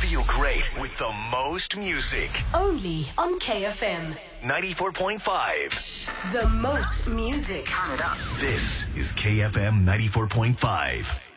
Feel great with the most music. Only on KFM 94.5. The most music. Turn it up. This is KFM 94.5.